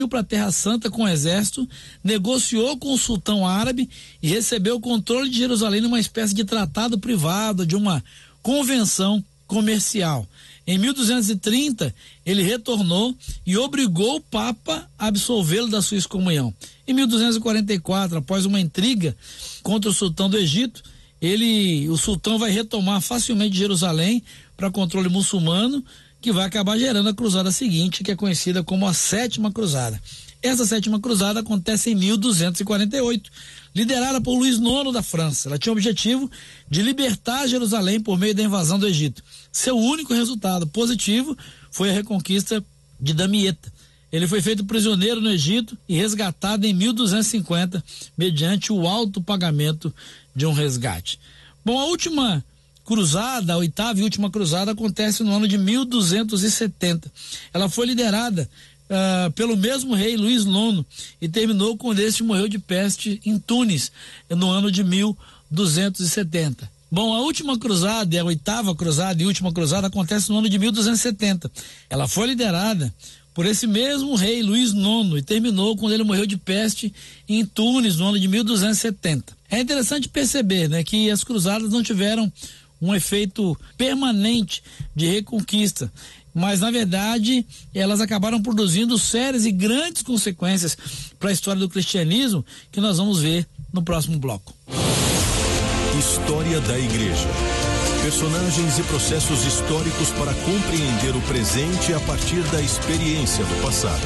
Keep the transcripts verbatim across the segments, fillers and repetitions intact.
para a Terra Santa com o exército, negociou com o sultão árabe e recebeu o controle de Jerusalém numa espécie de tratado privado, de uma convenção comercial. Em mil duzentos e trinta, ele retornou e obrigou o Papa a absolvê-lo da sua excomunhão. Em mil duzentos e quarenta e quatro, após uma intriga contra o sultão do Egito, ele, o sultão vai retomar facilmente Jerusalém para controle muçulmano, que vai acabar gerando a cruzada seguinte, que é conhecida como a Sétima Cruzada. Essa Sétima Cruzada acontece em mil duzentos e quarenta e oito, liderada por Luís nono da França. Ela tinha o objetivo de libertar Jerusalém por meio da invasão do Egito. Seu único resultado positivo foi a reconquista de Damieta. Ele foi feito prisioneiro no Egito e resgatado em mil duzentos e cinquenta, mediante o alto pagamento de um resgate. Bom, a última cruzada, a oitava e última cruzada, acontece no ano de mil duzentos e setenta. Ela foi liderada uh, pelo mesmo rei Luís nono e terminou quando este morreu de peste em Tunis, no ano de mil duzentos e setenta. Bom, a última cruzada, a oitava cruzada e última cruzada acontece no ano de mil duzentos e setenta. Ela foi liderada por esse mesmo rei Luís nono e terminou quando ele morreu de peste em Tunis, no ano de mil duzentos e setenta. É interessante perceber, né, que as cruzadas não tiveram um efeito permanente de reconquista, mas na verdade elas acabaram produzindo sérias e grandes consequências para a história do cristianismo, que nós vamos ver no próximo bloco. História da Igreja. Personagens e processos históricos para compreender o presente a partir da experiência do passado.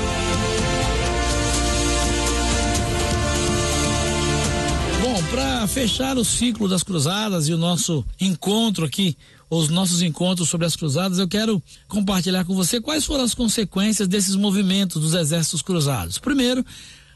Bom, para fechar o ciclo das cruzadas e o nosso encontro aqui, os nossos encontros sobre as cruzadas, eu quero compartilhar com você quais foram as consequências desses movimentos dos exércitos cruzados. Primeiro,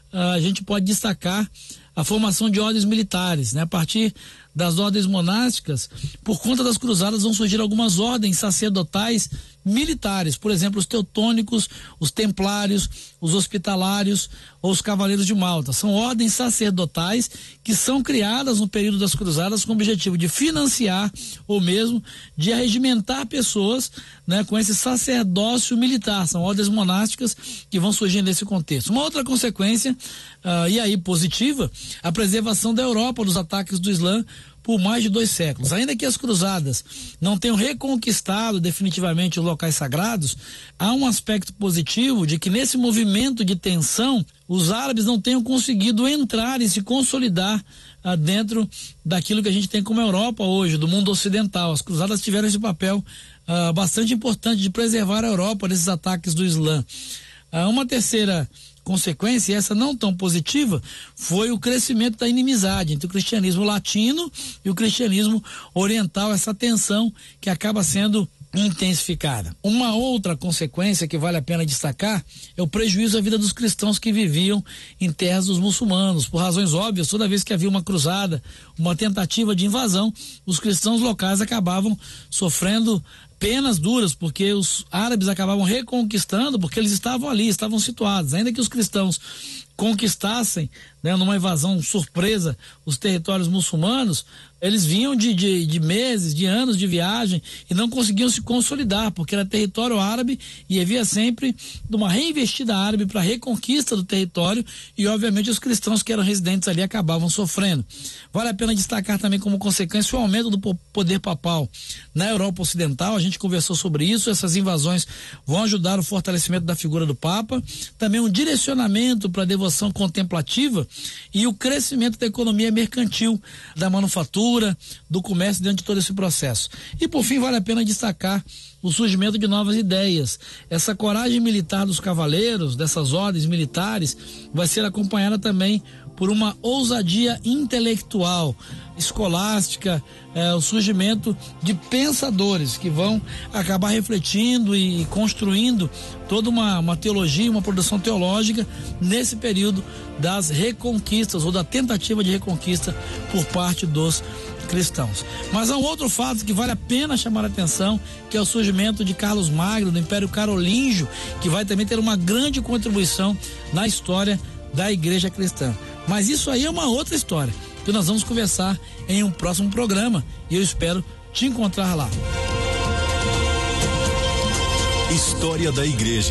a gente pode destacar a formação de ordens militares, né? A partir das ordens monásticas, por conta das cruzadas vão surgir algumas ordens sacerdotais militares, por exemplo, os teutônicos, os templários, os hospitalários ou os cavaleiros de Malta. São ordens sacerdotais que são criadas no período das cruzadas com o objetivo de financiar ou mesmo de arregimentar pessoas, né, com esse sacerdócio militar. São ordens monásticas que vão surgir nesse contexto. Uma outra consequência, uh, e aí positiva, a preservação da Europa dos ataques do Islã por mais de dois séculos. Ainda que as cruzadas não tenham reconquistado definitivamente os locais sagrados, há um aspecto positivo de que nesse movimento de tensão, os árabes não tenham conseguido entrar e se consolidar ah, dentro daquilo que a gente tem como Europa hoje, do mundo ocidental. As cruzadas tiveram esse papel ah, bastante importante de preservar a Europa desses ataques do Islã. Ah, uma terceira consequência, e essa não tão positiva, foi o crescimento da inimizade entre o cristianismo latino e o cristianismo oriental, essa tensão que acaba sendo intensificada. Uma outra consequência que vale a pena destacar é o prejuízo à vida dos cristãos que viviam em terras dos muçulmanos. Por razões óbvias, toda vez que havia uma cruzada, uma tentativa de invasão, os cristãos locais acabavam sofrendo penas duras, porque os árabes acabavam reconquistando, porque eles estavam ali, estavam situados. Ainda que os cristãos conquistassem, né, numa invasão surpresa, os territórios muçulmanos, eles vinham de, de, de meses, de anos de viagem e não conseguiam se consolidar, porque era território árabe e havia sempre uma reinvestida árabe para a reconquista do território e, obviamente, os cristãos que eram residentes ali acabavam sofrendo. Vale a pena destacar também como consequência o aumento do poder papal na Europa Ocidental. A gente conversou sobre isso, essas invasões vão ajudar o fortalecimento da figura do Papa, também um direcionamento para a devoção contemplativa e o crescimento da economia mercantil, da manufatura, do comércio dentro de todo esse processo. E por fim vale a pena destacar o surgimento de novas ideias. Essa coragem militar dos cavaleiros, dessas ordens militares, vai ser acompanhada também por uma ousadia intelectual, escolástica, é, o surgimento de pensadores que vão acabar refletindo e construindo toda uma, uma teologia, uma produção teológica nesse período das reconquistas ou da tentativa de reconquista por parte dos cristãos. Mas há um outro fato que vale a pena chamar a atenção, que é o surgimento de Carlos Magno, do Império Carolíngio, que vai também ter uma grande contribuição na história da Igreja Cristã. Mas isso aí é uma outra história, que nós vamos conversar em um próximo programa e eu espero te encontrar lá. História da Igreja.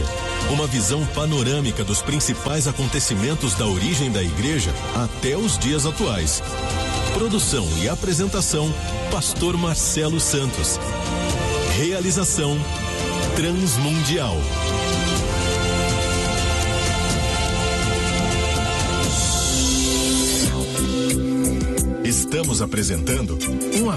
Uma visão panorâmica dos principais acontecimentos da origem da igreja até os dias atuais. Produção e apresentação, Pastor Marcelo Santos. Realização, Transmundial. Estamos apresentando um